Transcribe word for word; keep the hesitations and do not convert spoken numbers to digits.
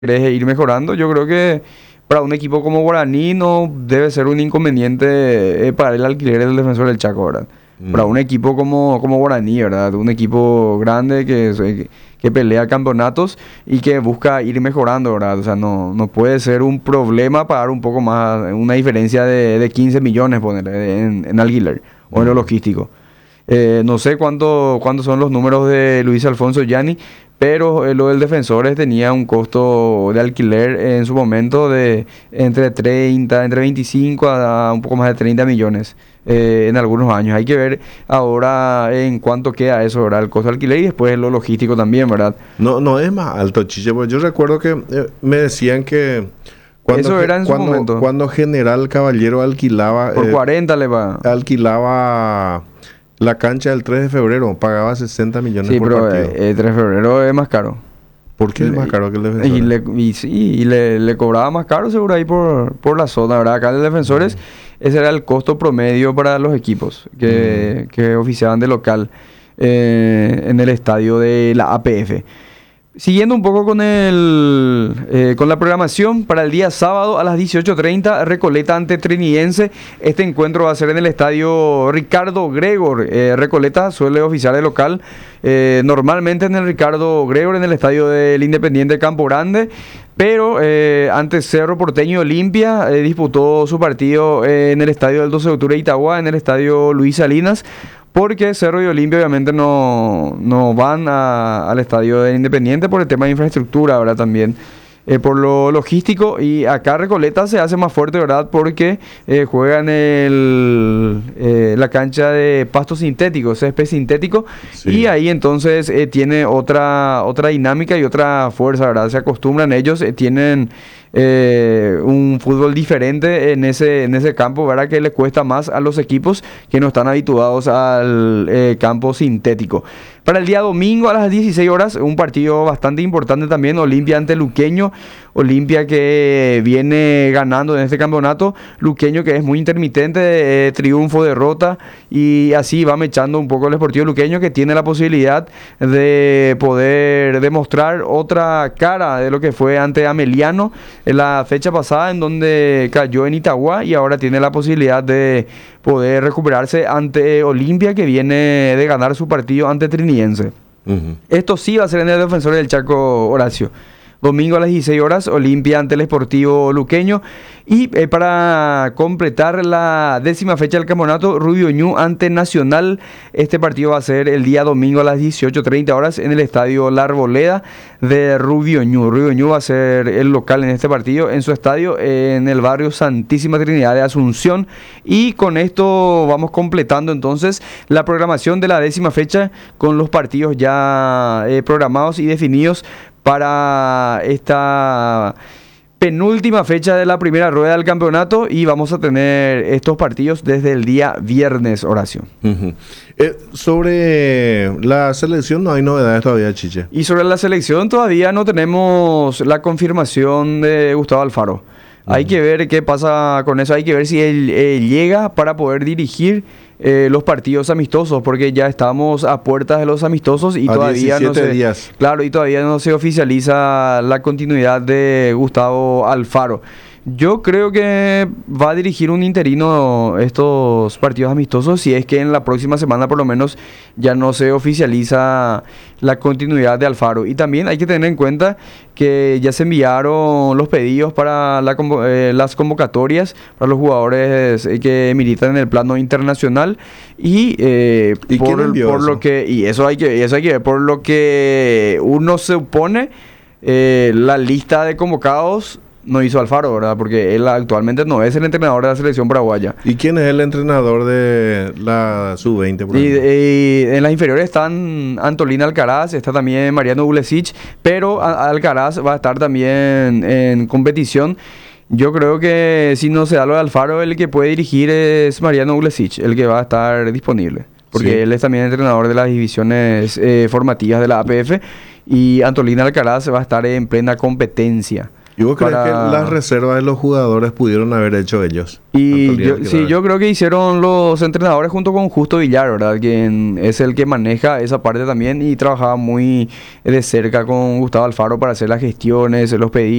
querés ir mejorando, yo creo que para un equipo como Guaraní no debe ser un inconveniente eh, para el alquiler del Defensor del Chaco, ¿verdad? Para Mm. un equipo como, como Guaraní, ¿verdad? Un equipo grande que, es- eh, que pelea campeonatos y que busca ir mejorando, ¿verdad? O sea, no, no puede ser un problema pagar un poco más, una diferencia de, de quince millones, poner en, en alquiler o en lo Mm. logístico. Eh, no sé cuánto, cuántos son los números de Luis Alfonso Gianni, pero eh, lo del Defensores tenía un costo de alquiler en su momento de entre treinta, entre veinticinco a un poco más de treinta millones eh, en algunos años. Hay que ver ahora en cuánto queda eso, ¿verdad? El costo de alquiler y después lo logístico también, ¿verdad? No, no es más alto, Chiche, porque yo recuerdo que eh, me decían que cuando, Eso ge- era en su cuando, momento. cuando General Caballero alquilaba, Por eh, cuarenta le va. alquilaba la cancha del tres de febrero, pagaba sesenta millones Sí, por pero partido. eh, el tres de febrero es más caro. ¿Por qué es más caro que el Y Defensor? le, y sí, y le, le cobraba más caro seguro ahí por, por la zona, ¿verdad? Acá en Defensores, ese era el costo promedio para los equipos que, que oficiaban de local eh, en el estadio de la A P F. Siguiendo un poco con el eh, con la programación para el día sábado a las dieciocho treinta, Recoleta ante Trinidense. Este encuentro va a ser en el estadio Ricardo Gregor. Eh, Recoleta suele oficiar de local eh, normalmente en el Ricardo Gregor, en el estadio del Independiente Campo Grande. Pero eh, ante Cerro Porteño y Olimpia eh, disputó su partido eh, en el estadio del doce de octubre de Itagua, en el estadio Luis Salinas. Porque Cerro y Olimpia obviamente no, no van a- al estadio de Independiente por el tema de infraestructura, ¿verdad? También eh, por lo logístico. Y acá Recoleta se hace más fuerte, ¿verdad? Porque eh, juega en el, eh, la cancha de pasto sintético, césped sintético. Sí. Y ahí entonces eh, tiene otra, otra dinámica y otra fuerza, ¿verdad? Se acostumbran ellos, eh, tienen eh, un fútbol diferente en ese, en ese campo, ¿verdad? Que le cuesta más a los equipos que no están habituados al eh, campo sintético. Para el día domingo a las dieciséis horas, un partido bastante importante también, Olimpia ante Luqueño. Olimpia que viene ganando en este campeonato, Luqueño que es muy intermitente, eh, triunfo, derrota, y así va mechando un poco el Sportivo Luqueño, que tiene la posibilidad de poder demostrar otra cara de lo que fue ante Ameliano en la fecha pasada, en donde cayó en Itagua, y ahora tiene la posibilidad de poder recuperarse ante Olimpia, que viene de ganar su partido ante Trinidense. Ujú. Esto sí va a ser en el Defensor del Chaco, Horacio. Domingo a las dieciséis horas, Olimpia ante el Sportivo Luqueño. Y eh, para completar la décima fecha del campeonato, Rubio Ñu ante Nacional. Este partido va a ser el día domingo a las dieciocho treinta horas en el estadio La Arboleda de Rubio Ñu. Rubio Ñu va a ser el local en este partido, en su estadio, eh, en el barrio Santísima Trinidad de Asunción. Y con esto vamos completando entonces la programación de la décima fecha con los partidos ya eh, programados y definidos para esta penúltima fecha de la primera rueda del campeonato, y vamos a tener estos partidos desde el día viernes, Horacio. Ujú. Eh, sobre la selección no hay novedades todavía, Chiche. Y sobre la selección todavía no tenemos la confirmación de Gustavo Alfaro. Hay que ver qué pasa con eso, hay que ver si él eh, llega para poder dirigir eh, los partidos amistosos, porque ya estamos a puertas de los amistosos y A todavía no diecisiete se, días. claro, y todavía no se oficializa la continuidad de Gustavo Alfaro. Yo creo que va a dirigir un interino estos partidos amistosos, si es que en la próxima semana por lo menos ya no se oficializa la continuidad de Alfaro. Y también hay que tener en cuenta que ya se enviaron los pedidos para la convo- eh, las convocatorias para los jugadores eh, que militan en el plano internacional, y, eh, ¿Y quién por, envió por eso? lo que y eso hay que eso hay que ver, por lo que uno supone, eh, la lista de convocados no hizo Alfaro, ¿verdad? Porque él actualmente no es el entrenador de la selección paraguaya. ¿Y quién es el entrenador de la sub veinte, por Y, ejemplo? y en las inferiores están Antolín Alcaraz, está también Mariano Gulesic, pero a- Alcaraz va a estar también en competición. Yo creo que si no se da lo de Alfaro, el que puede dirigir es Mariano Gulesic, el que va a estar disponible. Porque Sí. él es también entrenador de las divisiones eh, formativas de la A P F, y Antolín Alcaraz va a estar en plena competencia. ¿Y vos crees para- que las reservas de los jugadores pudieron haber hecho ellos? Y Tanto yo, líder que sí, va. yo creo que hicieron los entrenadores junto con Justo Villar, ¿verdad? Quien es el que maneja esa parte también y trabajaba muy de cerca con Gustavo Alfaro para hacer las gestiones, los pedidos.